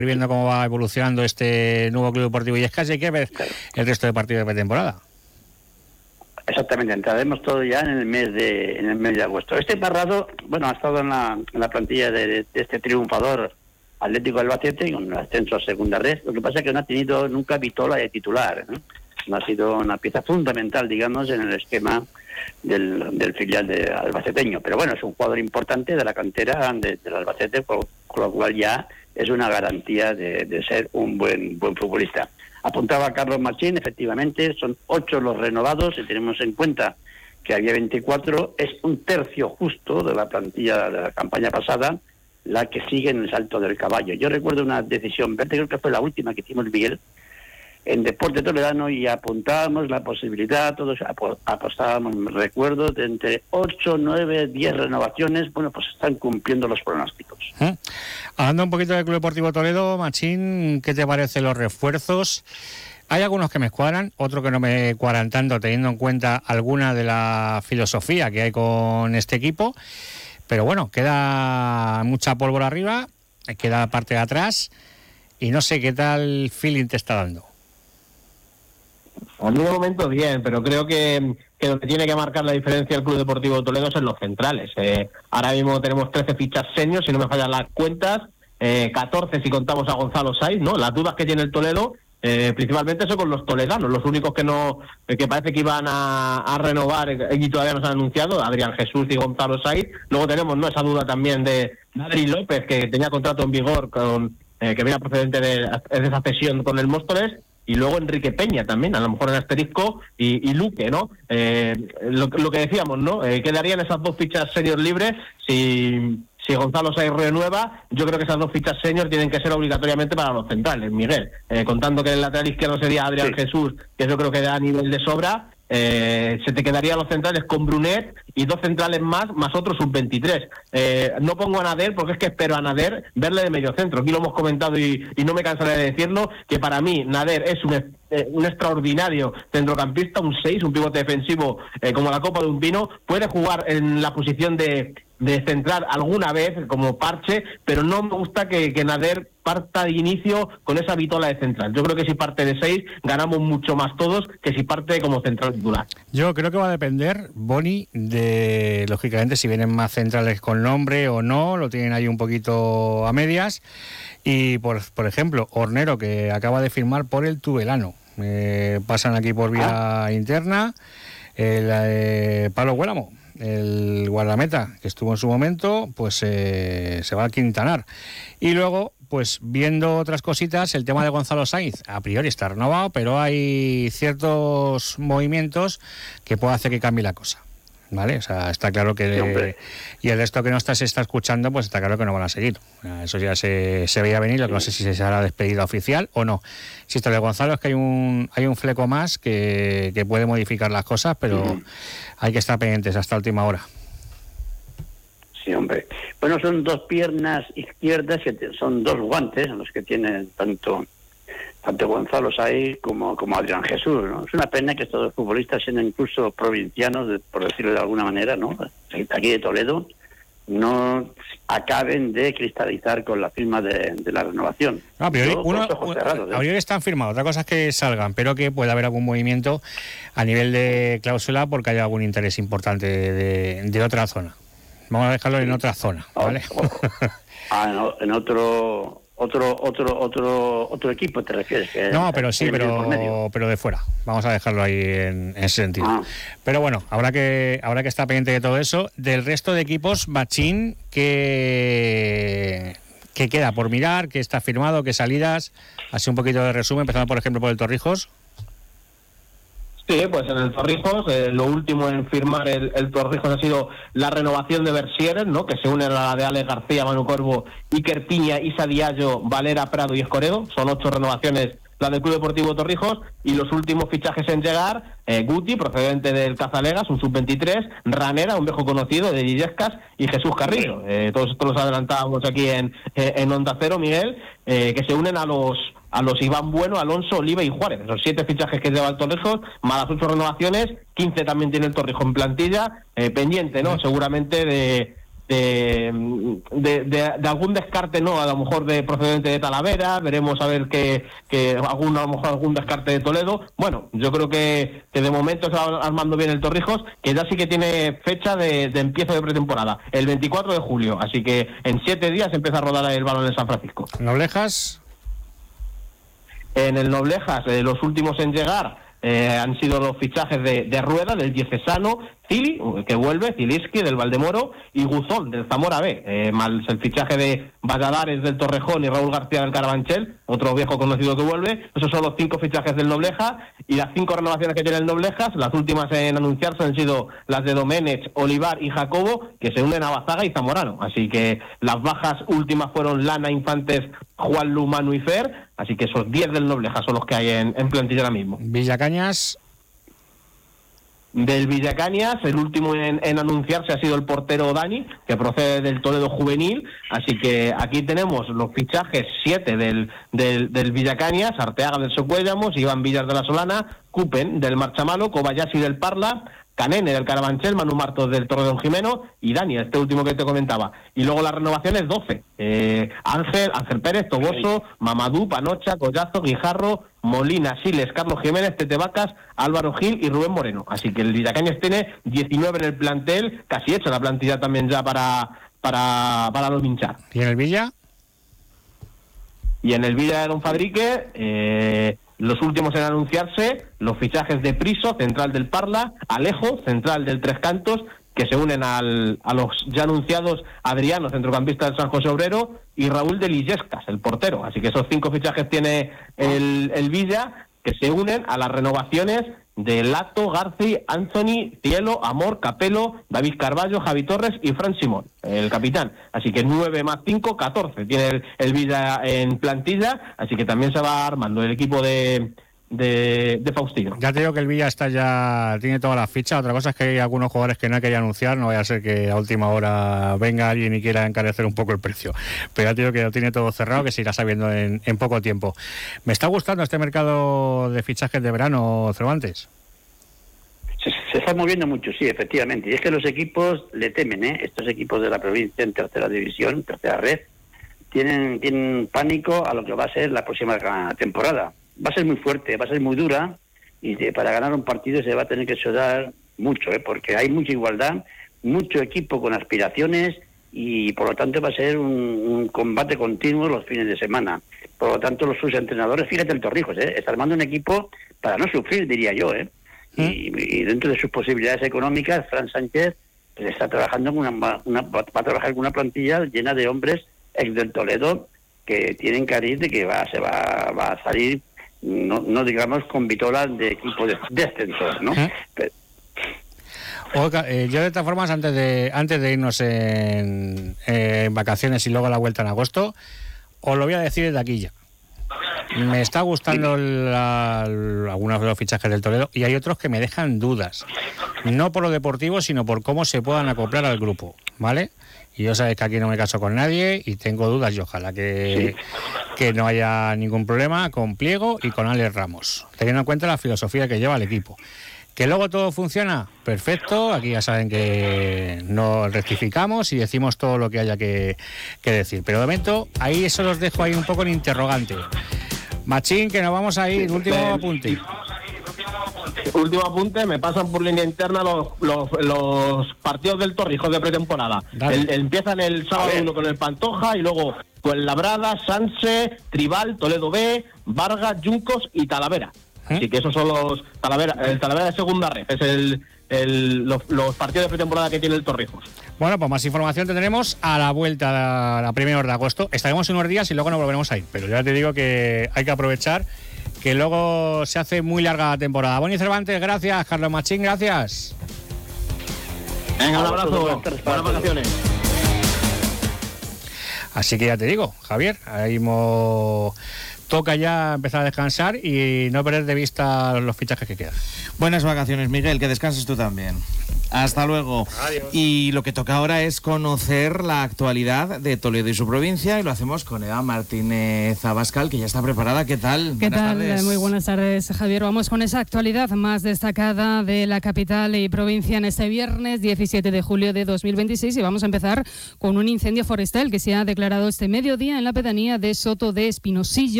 viendo cómo va evolucionando este nuevo Club Deportivo Illescas y hay que ver el resto de partidos de pretemporada. Exactamente, entraremos todo ya en el mes de agosto. Este Parrado, bueno, ha estado en la plantilla de este triunfador Atlético de Albacete con el ascenso a segunda red. Lo que pasa es que no ha tenido nunca Vitola de titular, ¿no? No ha sido una pieza fundamental, digamos, en el esquema del filial de albaceteño. Pero bueno, es un jugador importante de la cantera del Albacete, con lo cual ya es una garantía de ser un buen futbolista. Apuntaba Carlos Machín, efectivamente, son 8 los renovados, si tenemos en cuenta que había 24, es un tercio justo de la plantilla de la campaña pasada, la que sigue en el salto del caballo. Yo recuerdo una decisión verde, creo que fue la última que hicimos, Miguel, en Deporte Toledano, y apuntábamos la posibilidad, todos apostábamos, recuerdo, de entre 8, 9, 10 renovaciones. Bueno, pues están cumpliendo los pronósticos. Hablando un poquito del Club Deportivo Toledo, Machín, ¿qué te parecen los refuerzos? Hay algunos que me cuadran, otros que no me cuadran tanto, teniendo en cuenta alguna de la filosofía que hay con este equipo. Pero bueno, queda mucha pólvora arriba, queda la parte de atrás, y no sé qué tal feeling te está dando. A mí de momento bien, pero creo que lo que tiene que marcar la diferencia el Club Deportivo Toledo es en los centrales. Ahora mismo tenemos 13 fichas seniors, si no me fallan las cuentas, 14 si contamos a Gonzalo Saiz, ¿no? Las dudas que tiene el Toledo, principalmente son con los toledanos, los únicos que parece que iban a renovar y todavía no se han anunciado, Adrián Jesús y Gonzalo Saiz. Luego tenemos esa duda también de Adri López, que tenía contrato en vigor, que viene procedente de esa cesión con el Móstoles. Y luego Enrique Peña también, a lo mejor en asterisco, y Luque, ¿no? Lo que decíamos, ¿no? Quedarían esas 2 fichas senior libres. Si Gonzalo Saiz renueva, yo creo que esas 2 fichas senior tienen que ser obligatoriamente para los centrales, Miguel. Contando que el lateral izquierdo sería Adrián Jesús, que yo creo que da a nivel de sobra. Se te quedarían los centrales con Brunet y 2 centrales más otro sub-23. No pongo a Nader porque es que espero a Nader verle de medio centro. Aquí lo hemos comentado y no me cansaré de decirlo, que para mí Nader es un extraordinario centrocampista, un 6, un pivote defensivo como la copa de un pino. Puede jugar en la posición de central alguna vez como parche, pero no me gusta que Nader parta de inicio con esa Vitola de central. Yo creo que si parte de 6 ganamos mucho más todos que si parte como central titular. Yo creo que va a depender, Boni, de, lógicamente, si vienen más centrales con nombre o no, lo tienen ahí un poquito a medias. Y, por ejemplo, Hornero, que acaba de firmar por el Tubelano. Pasan aquí por vía interna. Pablo Huélamo, el guardameta que estuvo en su momento, pues se va a Quintanar. Y luego, pues viendo otras cositas, el tema de Gonzalo Saiz a priori está renovado, pero hay ciertos movimientos que puede hacer que cambie la cosa, ¿vale? O sea, está claro que y el resto que no se está escuchando, pues está claro que no van a seguir. Eso ya se veía venir, lo que no sé si se hará despedida oficial o no. Si está de Gonzalo, es que hay un fleco más que puede modificar las cosas, pero hay que estar pendientes hasta última hora. Sí, hombre. Bueno, son 2 piernas izquierdas, son 2 guantes los que tienen tanto Gonzalo Saiz como Adrián Jesús, ¿no? Es una pena que estos 2 futbolistas, siendo incluso provincianos, por decirlo de alguna manera, ¿no? Aquí de Toledo, no acaben de cristalizar con la firma de la renovación. No, a priori están firmados, otra cosa es que salgan, pero que pueda haber algún movimiento a nivel de cláusula porque haya algún interés importante de otra zona. Vamos a dejarlo en otra zona, ¿vale? En otro equipo, ¿te refieres? No, pero sí, pero de fuera. Vamos a dejarlo ahí en ese sentido. Pero bueno, habrá que estar pendiente de todo eso. Del resto de equipos, Machín, que queda por mirar, que está firmado, que salidas. Así un poquito de resumen, empezando por ejemplo por el Torrijos. Sí, pues en el Torrijos, lo último en firmar el Torrijos ha sido la renovación de Bersieres, ¿no? Que se une a la de Alex García, Manu Corvo, Iker Piña, Isa Diallo, Valera Prado y Escoredo. Son 8 renovaciones la del Club Deportivo Torrijos, y los últimos fichajes en llegar, Guti, procedente del Cazalegas, un sub-23, Ranera, un viejo conocido de Illescas, y Jesús Carrillo. Todos estos los adelantábamos aquí en Onda Cero, Miguel, que se unen a los Iván Bueno, Alonso, Oliva y Juárez. Esos 7 fichajes que lleva el Torrijos, más las 8 renovaciones, 15 también tiene el Torrijos en plantilla, pendiente, ¿no? Seguramente de algún descarte, no, a lo mejor de procedente de Talavera, veremos a ver que a lo mejor algún descarte de Toledo. Bueno, yo creo que de momento se va armando bien el Torrijos, que ya sí que tiene fecha de empiezo de pretemporada, el 24 de julio, así que en 7 días empieza a rodar el balón en San Francisco. ¿Noblejas? En el Noblejas, los últimos en llegar han sido los fichajes de Rueda, del Diocesano, Cili, que vuelve, Ziliski del Valdemoro, y Guzón del Zamora B, más el fichaje de Valladares del Torrejón y Raúl García del Carabanchel, otro viejo conocido que vuelve. Esos son los 5 fichajes del Nobleja, y las 5 renovaciones que tiene el Noblejas, las últimas en anunciarse han sido las de Domenech, Olivar y Jacobo, que se unen a Bazaga y Zamorano, así que las bajas últimas fueron Lana, Infantes, Juan Lu, Manu y Fer, así que esos 10 del Nobleja son los que hay en plantilla ahora mismo. Villacañas. Del Villacañas, el último en anunciarse ha sido el portero Dani, que procede del Toledo Juvenil, así que aquí tenemos los fichajes 7 del Villacañas: Arteaga del Socuéllamos, Iván Villar de la Solana, Cupen del Marchamalo, Kobayashi del Parla, Canene del Carabanchel, Manu Martos del Torredón Jimeno y Dani, este último que te comentaba. Y luego las renovaciones 12, Ángel Pérez, Toboso, Mamadou, Panocha, Collazo, Guijarro, Molina, Siles, Carlos Jiménez, Tete Vacas, Álvaro Gil y Rubén Moreno. Así que el Villacañas tiene 19 en el plantel, casi hecha la plantilla también ya para los hinchar. ¿Y en el Villa? Y en el Villa de Don Fadrique, los últimos en anunciarse, los fichajes de Priso, central del Parla, Alejo, central del Tres Cantos, que se unen a los ya anunciados Adriano, centrocampista del San José Obrero, y Raúl de Lillescas, el portero. Así que esos 5 fichajes tiene el Villa, que se unen a las renovaciones de Lato, Garci, Anthony, Cielo, Amor, Capelo, David Carballo, Javi Torres y Fran Simón, el capitán. Así que 9 más 5, 14 tiene el Villa en plantilla, así que también se va armando el equipo de Faustino. Ya te digo que el Villa tiene todas las fichas. Otra cosa es que hay algunos jugadores que no hay que anunciar, no vaya a ser que a última hora venga alguien y quiera encarecer un poco el precio, pero ya te digo que lo tiene todo cerrado, que se irá sabiendo en poco tiempo. Me está gustando este mercado de fichajes de verano, Cervantes. Se está moviendo mucho, sí, efectivamente, y es que los equipos le temen, estos equipos de la provincia en tercera división, tercera red, tienen pánico a lo que va a ser la próxima temporada. Va a ser muy fuerte, va a ser muy dura, y para ganar un partido se va a tener que sudar mucho, porque hay mucha igualdad, mucho equipo con aspiraciones, y por lo tanto va a ser un combate continuo los fines de semana. Por lo tanto, sus entrenadores, fíjate el Torrijos, está armando un equipo para no sufrir, diría yo, y dentro de sus posibilidades económicas, Fran Sánchez pues está trabajando va a trabajar con una plantilla llena de hombres ex del Toledo que tienen cariz de que va a salir, no digamos con vitolas de equipo de descensos, ¿no? Yo de todas formas, antes de irnos en vacaciones y luego a la vuelta en agosto, os lo voy a decir desde aquí ya. Me está gustando algunos de los fichajes del Toledo, y hay otros que me dejan dudas, no por lo deportivo, sino por cómo se puedan acoplar al grupo, ¿vale? Y yo sabéis que aquí no me caso con nadie y tengo dudas, y ojalá que no haya ningún problema con Pliego y con Alex Ramos, teniendo en cuenta la filosofía que lleva el equipo. Que luego todo funciona, perfecto, aquí ya saben que nos rectificamos y decimos todo lo que haya que decir, pero de momento ahí eso los dejo ahí un poco en interrogante. Machín, que nos vamos a ir, último apunte. Último apunte, me pasan por línea interna los partidos del Torrijos de pretemporada. Empiezan el sábado 1 con el Pantoja, y luego con Labrada, Sanse, Tribal, Toledo B, Vargas, Yuncos y Talavera. Así que esos son los el Talavera de segunda red, es los partidos de pretemporada que tiene el Torrijos. Bueno, pues más información tendremos a la vuelta a la primera hora de agosto. Estaremos unos días y luego nos volveremos a ir, pero ya te digo que hay que aprovechar, que luego se hace muy larga la temporada. Boni Cervantes, gracias. Carlos Machín, gracias. Venga, un abrazo, buenas vacaciones. Así que ya te digo, Javier, ahí toca ya empezar a descansar y no perder de vista los fichajes que quedan. Buenas vacaciones, Miguel, que descanses tú también. Hasta luego. Adiós. Y lo que toca ahora es conocer la actualidad de Toledo y su provincia, y lo hacemos con Eva Martínez Abascal, que ya está preparada. ¿Qué tal? ¿Qué Buenas tal? tardes. Muy buenas tardes, Javier. Vamos con esa actualidad más destacada de la capital y provincia en este viernes 17 de julio de 2026, y vamos a empezar con un incendio forestal que se ha declarado este mediodía en la pedanía de Soto de Espinosillo.